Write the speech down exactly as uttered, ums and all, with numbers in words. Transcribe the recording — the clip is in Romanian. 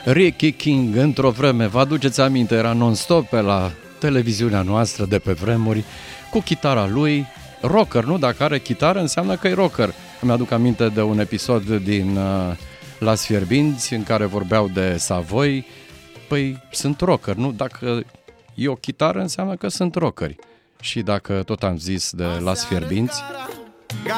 Ricky King, într-o vreme, vă aduceți aminte, era non-stop pe la televiziunea noastră de pe vremuri, cu chitara lui, rocker, nu? Dacă are chitară înseamnă că e rocker. Îmi aduc aminte de un episod din uh, Las Fierbinți în care vorbeau de Savoy. Păi sunt rocker, nu? Dacă e o chitară înseamnă că sunt rockeri. Și dacă tot am zis de Las Fierbinți,